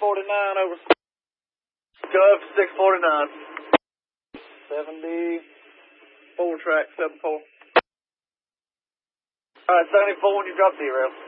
649 over. Go up to 649. 74 track, 74. Alright, 74 when you drop 0.